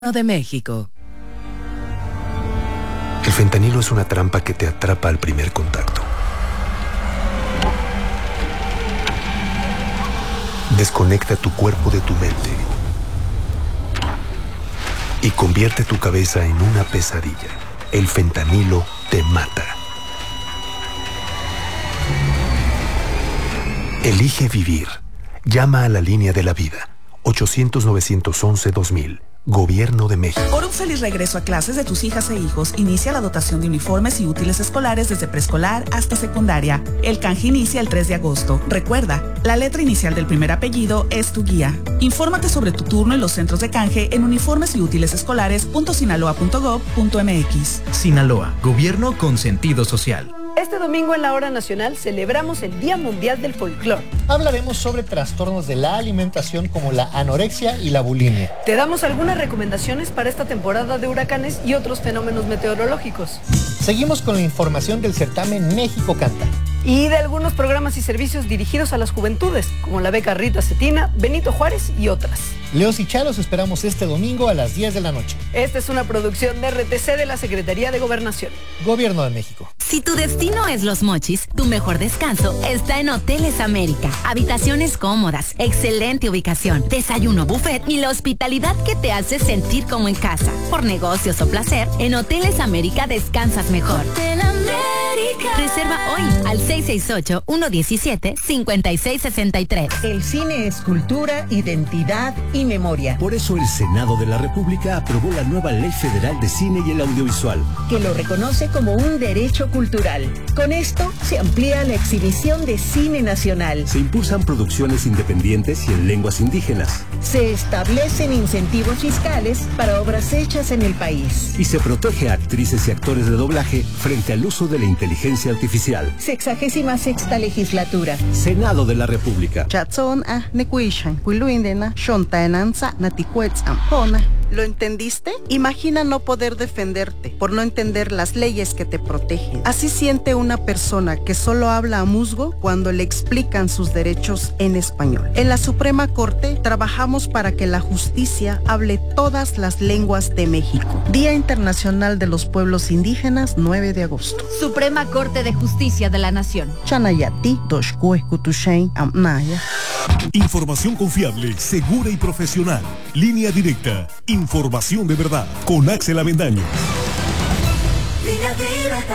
de México. El fentanilo es una trampa que te atrapa al primer contacto. Desconecta tu cuerpo de tu mente y convierte tu cabeza en una pesadilla. El fentanilo te mata. Elige vivir. Llama a la línea de la vida. 800-911-2000. Gobierno de México. Por un feliz regreso a clases de tus hijas e hijos, inicia la dotación de uniformes y útiles escolares desde preescolar hasta secundaria. El canje inicia el 3 de agosto. Recuerda, la letra inicial del primer apellido es tu guía. Infórmate sobre tu turno en los centros de canje en uniformes y útiles escolares.sinaloa.gov.mx. Sinaloa, gobierno con sentido social. Este domingo en la Hora Nacional celebramos el Día Mundial del Folclor. Hablaremos sobre trastornos de la alimentación como la anorexia y la bulimia. Te damos algunas recomendaciones para esta temporada de huracanes y otros fenómenos meteorológicos. Seguimos con la información del certamen México Canta. Y de algunos programas y servicios dirigidos a las juventudes, como la beca Rita Cetina, Benito Juárez y otras. Leos y Chalos esperamos este domingo a las 10 de la noche. Esta es una producción de RTC de la Secretaría de Gobernación. Gobierno de México. Si tu destino es Los Mochis, tu mejor descanso está en Hoteles América. Habitaciones cómodas, excelente ubicación, desayuno buffet y la hospitalidad que te hace sentir como en casa. Por negocios o placer, en Hoteles América descansas mejor. Hotel América. Reserva hoy al 668-117-5663. El cine es cultura, identidad y memoria. Por eso el Senado de la República aprobó la nueva Ley Federal de Cine y el Audiovisual, que lo reconoce como un derecho cultural. Con esto se amplía la exhibición de cine nacional. Se impulsan producciones independientes y en lenguas indígenas. Se establecen incentivos fiscales para obras hechas en el país. Y se protege a actrices y actores de doblaje frente al uso de la inteligencia artificial. 66ª legislatura. Senado de la República. ¿Lo entendiste? Imagina no poder defenderte por no entender las leyes que te protegen. Así siente una persona que solo habla a musgo cuando le explican sus derechos en español. En la Suprema Corte trabajamos para que la justicia hable todas las lenguas de México. Día Internacional de los Pueblos Indígenas, 9 de agosto. Suprema Corte de Justicia de la Nación. Chanayati, Toshkueskutushain, Amnaya. Información confiable, segura y profesional. Línea directa. Información de verdad. Con Axel Avendaño. Línea directa.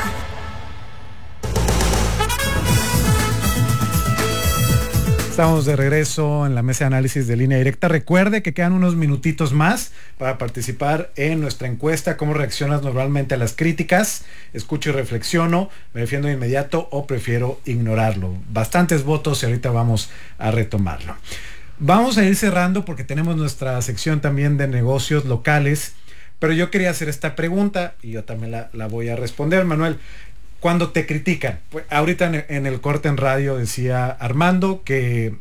Estamos de regreso en la mesa de análisis de Línea Directa. Recuerde que quedan unos minutitos más para participar en nuestra encuesta. ¿Cómo reaccionas normalmente a las críticas? Escucho y reflexiono, me defiendo de inmediato o prefiero ignorarlo. Bastantes votos y ahorita vamos a retomarlo. Vamos a ir cerrando porque tenemos nuestra sección también de negocios locales, pero yo quería hacer esta pregunta y yo también la voy a responder, Manuel. Cuando te critican, pues ahorita en el corte en radio decía Armando que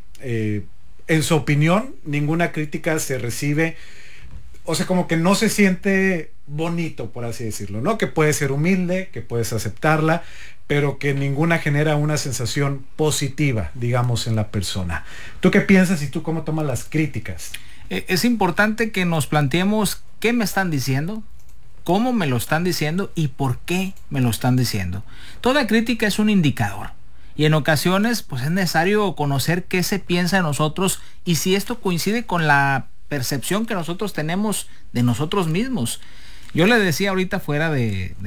en su opinión ninguna crítica se recibe, o sea, como que no se siente bonito, por así decirlo, ¿no? Que puede ser humilde, que puedes aceptarla, pero que ninguna genera una sensación positiva, digamos, en la persona. ¿Tú qué piensas y tú cómo tomas las críticas? Es importante que nos planteemos qué me están diciendo, cómo me lo están diciendo y por qué me lo están diciendo. Toda crítica es un indicador y en ocasiones pues es necesario conocer qué se piensa de nosotros y si esto coincide con la percepción que nosotros tenemos de nosotros mismos. Yo le decía ahorita fuera del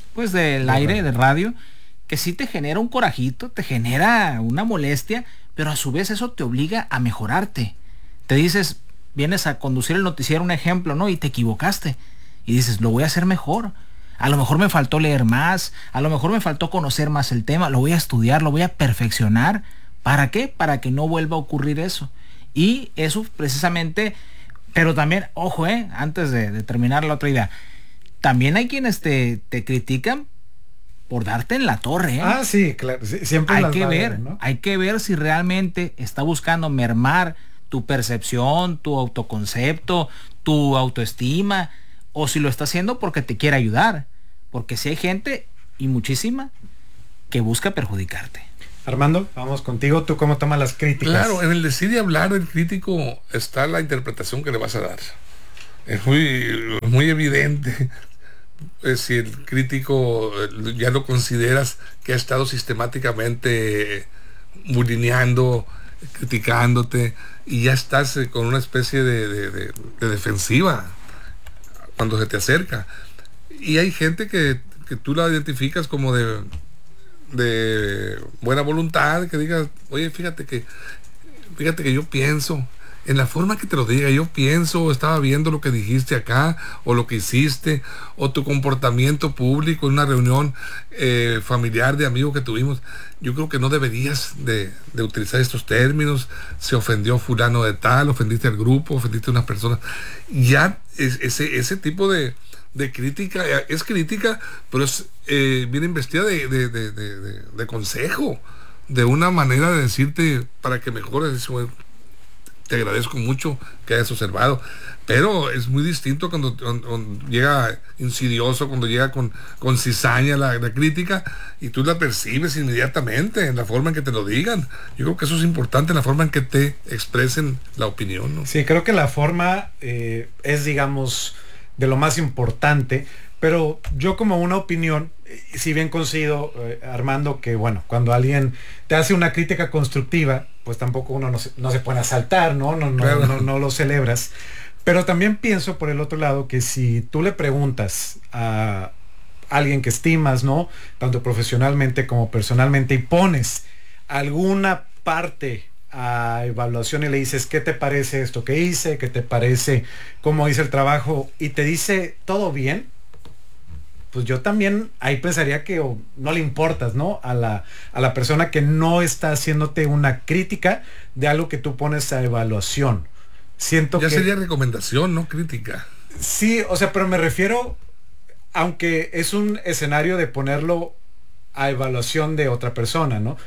aire, de radio, que sí te genera un corajito, te genera una molestia, pero a su vez eso te obliga a mejorarte. Te dices, vienes a conducir el noticiero, un ejemplo, ¿no? Y te equivocaste. Y dices, lo voy a hacer mejor. A lo mejor me faltó leer más, a lo mejor me faltó conocer más el tema, lo voy a estudiar, lo voy a perfeccionar. ¿Para qué? Para que no vuelva a ocurrir eso. Y eso precisamente, pero también, ojo, antes de terminar la otra idea, también hay quienes te critican por darte en la torre. Ah, sí, claro, siempre hay que ver, ¿no? Hay que ver si realmente está buscando mermar tu percepción, tu autoconcepto, tu autoestima, o si lo está haciendo porque te quiere ayudar, porque si hay gente, y muchísima, que busca perjudicarte. Armando, vamos contigo. ¿Tú cómo tomas las críticas? Claro, en el decir y hablar del crítico está la interpretación que le vas a dar. es muy evidente si el crítico ya lo consideras que ha estado sistemáticamente bulineando, criticándote, y ya estás con una especie de defensiva cuando se te acerca. Y hay gente que tú la identificas como de buena voluntad, que digas, oye, fíjate que yo pienso, en la forma que te lo diga, yo pienso, estaba viendo lo que dijiste acá, o lo que hiciste, o tu comportamiento público en una reunión familiar de amigos que tuvimos. Yo creo que no deberías de utilizar estos términos. Se ofendió fulano de tal, ofendiste al grupo, ofendiste a unas personas. Ya ese tipo de crítica es crítica, pero es viene investida de consejo, de una manera de decirte para que mejores. Te agradezco mucho que hayas observado, pero es muy distinto cuando llega insidioso, cuando llega con cizaña la crítica, y tú la percibes inmediatamente en la forma en que te lo digan. Yo creo que eso es importante, la forma en que te expresen la opinión, ¿no? Sí, creo que la forma es, digamos, de lo más importante, pero yo como una opinión, si bien coincido, Armando, que bueno, cuando alguien te hace una crítica constructiva, pues tampoco uno no se pone a saltar, ¿no? No lo celebras. Pero también pienso por el otro lado que si tú le preguntas a alguien que estimas, ¿no? Tanto profesionalmente como personalmente, y pones alguna parte a evaluación y le dices, ¿qué te parece esto que hice? ¿Qué te parece cómo hice el trabajo? Y te dice, ¿todo bien? Pues yo también ahí pensaría que no le importas, ¿no? A la persona que no está haciéndote una crítica de algo que tú pones a evaluación. Siento ya que sería recomendación, no crítica. Sí, o sea, pero me refiero, aunque es un escenario de ponerlo a evaluación de otra persona, ¿no?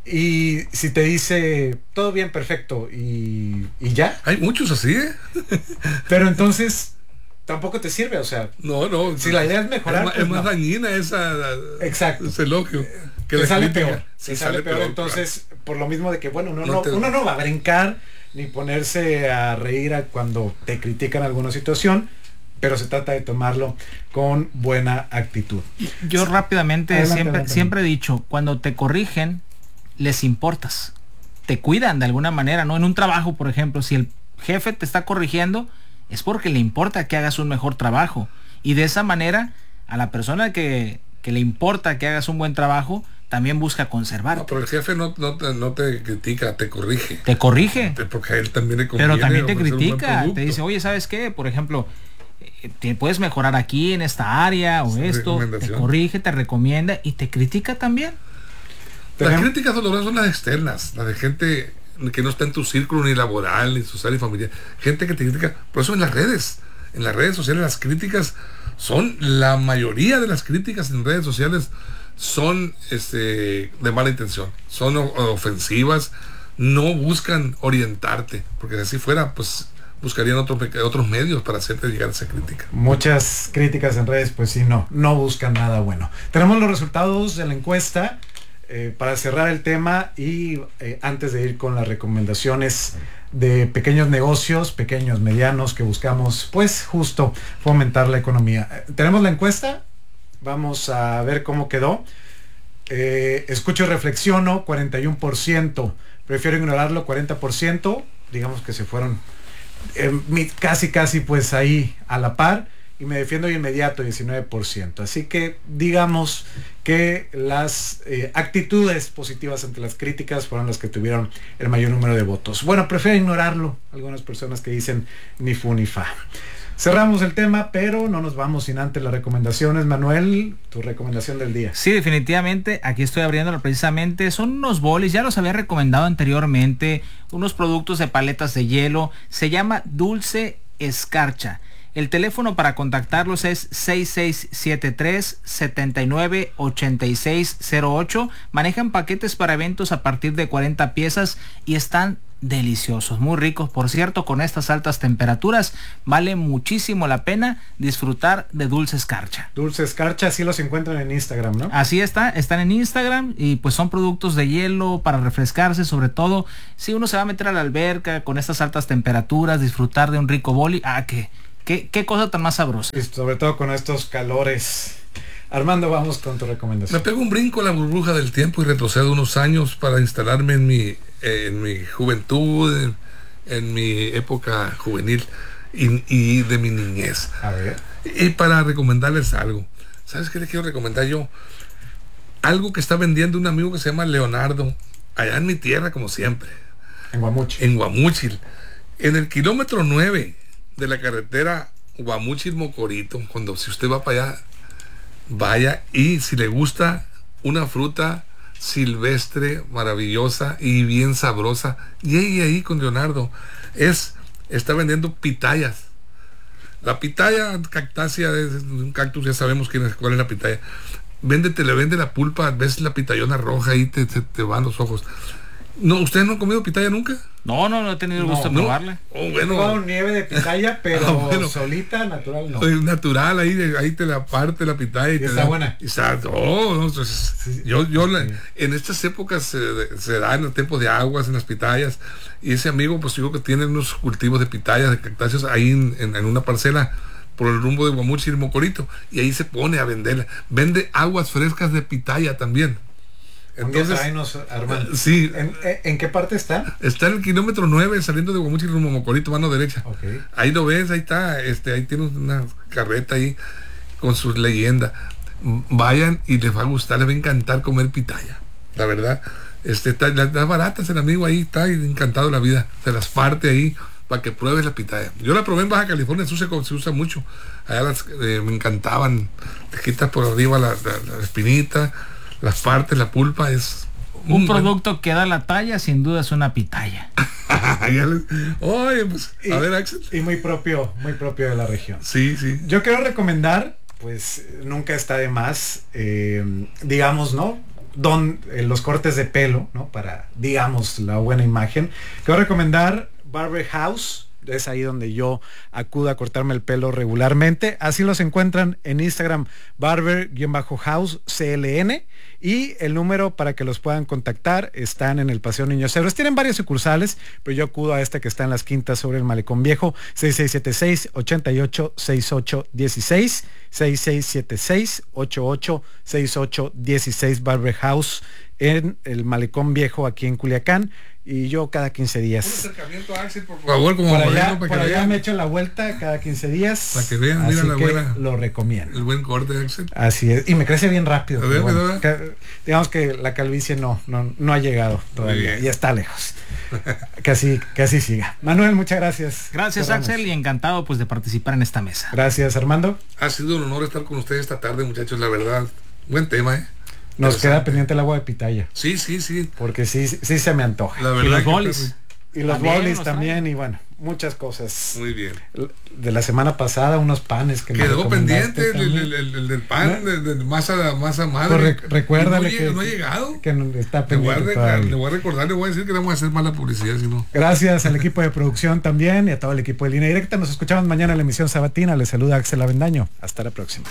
Y si te dice todo bien, perfecto, y ya. Hay muchos así, ¿eh? Pero entonces tampoco te sirve, o sea, no, si la idea es mejorar, es más dañina exacto, ese elogio que te sale crítica. peor, Sí, sale peor, entonces, claro. Por lo mismo de que bueno, uno No no va a brincar ni ponerse a reír cuando te critican alguna situación, pero se trata de tomarlo con buena actitud. Yo rápidamente Adelante. siempre he dicho, cuando te corrigen, les importas, te cuidan de alguna manera, ¿no? En un trabajo, por ejemplo, si el jefe te está corrigiendo, es porque le importa que hagas un mejor trabajo, y de esa manera a la persona que le importa que hagas un buen trabajo también busca conservarte. No, pero el jefe no te critica, te corrige. Te corrige. Porque a él también le conviene. Pero también te critica, te dice, oye, ¿sabes qué? Por ejemplo, te puedes mejorar aquí en esta área o esto, te corrige, te recomienda y te critica también. Las críticas dolorosas son las externas, las de gente que no está en tu círculo ni laboral, ni social, ni familiar. Gente que te critica, por eso en las redes sociales las críticas son, la mayoría de las críticas en redes sociales son de mala intención, son ofensivas, no buscan orientarte, porque si así fuera, pues buscarían otros medios para hacerte llegar a esa crítica. Muchas críticas en redes, pues sí, no buscan nada bueno. Tenemos los resultados de la encuesta para cerrar el tema y antes de ir con las recomendaciones de pequeños negocios, pequeños, medianos, que buscamos pues justo fomentar la economía. Tenemos la encuesta, vamos a ver cómo quedó. Escucho y reflexiono, 41%, prefiero ignorarlo, 40%, digamos que se fueron casi pues ahí a la par, y me defiendo de inmediato, 19%. Así que digamos que las actitudes positivas ante las críticas fueron las que tuvieron el mayor número de votos. Bueno, prefiero ignorarlo, algunas personas que dicen ni fu ni fa. Cerramos el tema, pero no nos vamos sin antes las recomendaciones. Manuel, tu recomendación del día. Sí, definitivamente, aquí estoy abriéndolo precisamente. Son unos bolis, ya los había recomendado anteriormente, unos productos de paletas de hielo. Se llama Dulce Escarcha. El teléfono para contactarlos es 6673-798608. Manejan paquetes para eventos a partir de 40 piezas y están deliciosos, muy ricos. Por cierto, con estas altas temperaturas vale muchísimo la pena disfrutar de Dulce Escarcha. Dulce Escarcha, así los encuentran en Instagram, ¿no? Así están en Instagram y pues son productos de hielo para refrescarse, sobre todo si uno se va a meter a la alberca con estas altas temperaturas, disfrutar de un rico boli, Qué cosa tan más sabrosa. Y sobre todo con estos calores. Armando, vamos con tu recomendación. Me pego un brinco en la burbuja del tiempo y retrocedo unos años para instalarme en mi juventud, en mi época juvenil y de mi niñez. A ver. Y para recomendarles algo. ¿Sabes qué les quiero recomendar yo? Algo que está vendiendo un amigo que se llama Leonardo, allá en mi tierra, como siempre. En Guamúchil. En Guamúchil. En el kilómetro 9 de la carretera Guamúchil-Mocorito, si usted va para allá, vaya, y si le gusta una fruta silvestre, maravillosa y bien sabrosa, llegue ahí con Leonardo. Está vendiendo pitayas. La pitaya cactácea es un cactus, ya sabemos cuál es la pitaya. Le vende la pulpa, ves la pitayona roja y te van los ojos. No, ¿ustedes no han comido pitaya nunca? No he tenido el gusto de probarla. Bueno. Nieve de pitaya, pero solita, natural, no. Natural, ahí te la parte la pitaya. Y está buena. Entonces, sí, en estas épocas se da en el tiempo de aguas, en las pitayas. Y ese amigo, pues digo que tiene unos cultivos de pitayas, de cactáceas, ahí en una parcela por el rumbo de Guamúchil y Mocorito. Y ahí se pone a venderla. Vende aguas frescas de pitaya también. Entonces, Armando. Sí. ¿En qué parte está? Está en el kilómetro 9, saliendo de Guamúchil rumbo a Mocorito, mano derecha. Okay. Ahí lo ves, ahí está, ahí tiene una carreta ahí con sus leyendas. Vayan y les va a gustar, les va a encantar comer pitaya. La verdad, está barata ese amigo ahí, está encantado de la vida. Se las parte ahí para que pruebes la pitaya. Yo la probé en Baja California, se usa mucho. Allá me encantaban. Te quitas por arriba la espinita, las partes, la pulpa, es un producto que da la talla, sin duda es una pitaya. Oye, pues, a ver, Axel. Y muy propio de la región. Sí. Yo quiero recomendar, pues nunca está de más, digamos, ¿no? Los cortes de pelo, ¿no? Para, digamos, la buena imagen. Quiero recomendar Barber House. Es ahí donde yo acudo a cortarme el pelo regularmente. Así los encuentran en Instagram, barber-house CLN, y el número para que los puedan contactar están en el Paseo Niños Héroes. Tienen varias sucursales, pero yo acudo a esta que está en Las Quintas sobre el Malecón Viejo, 6676-886816, 6676-886816, Barber House en el Malecón Viejo aquí en Culiacán. Y yo cada 15 días. Un acercamiento, Axel, por favor, como por allá me echo la vuelta cada 15 días. Para que vean, mira la buena. Lo recomiendo. El buen corte, Axel. Así es. Y me crece bien rápido. Bueno, digamos que la calvicie no ha llegado todavía. Ya está lejos. que así siga. Manuel, muchas gracias. Gracias, cerramos. Axel, y encantado pues de participar en esta mesa. Gracias, Armando. Ha sido un honor estar con ustedes esta tarde, muchachos, la verdad. Buen tema, Nos queda pendiente el agua de pitaya. Sí. Porque sí se me antoja. La verdad. Y los bolis. Y los bolis también, y bueno, muchas cosas. Muy bien. De la semana pasada, unos panes que quedó pendiente el del pan, de masa madre. Pues recuérdale que no ha llegado. Que está pendiente. Le voy a recordar, le voy a decir que le vamos a hacer mala publicidad, si no. Gracias al equipo de producción también y a todo el equipo de Línea Directa. Nos escuchamos mañana en la emisión sabatina. Les saluda Axel Avendaño. Hasta la próxima.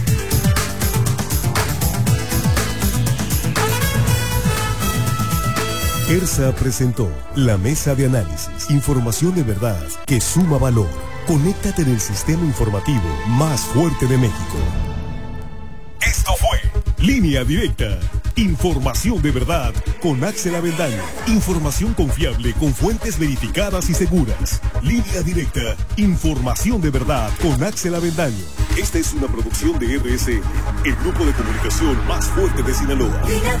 ERSA presentó la mesa de análisis, información de verdad que suma valor. Conéctate en el sistema informativo más fuerte de México. Esto fue Línea Directa, información de verdad con Axel Avendaño, información confiable con fuentes verificadas y seguras. Línea Directa, información de verdad con Axel Avendaño. Esta es una producción de RSN, el grupo de comunicación más fuerte de Sinaloa.